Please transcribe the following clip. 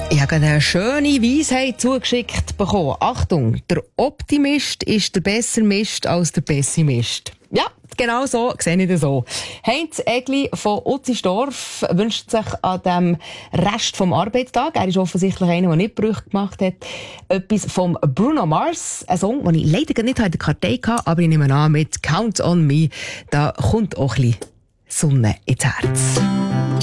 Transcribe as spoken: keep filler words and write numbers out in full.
Ich habe gerade eine schöne Weisheit zugeschickt bekommen. Achtung, der Optimist ist der Bessermist als der Pessimist. Ja, genau so sehe ich das so. Heinz Egli von Utzisdorf wünscht sich an dem Rest vom Arbeitstag, er ist offensichtlich einer, der nicht Brüche gemacht hat, etwas vom Bruno Mars, ein Song, den ich leider nicht in der Kartei hatte, aber ich nehme an, mit Count on Me, da kommt auch ein bisschen Sonne ins Herz.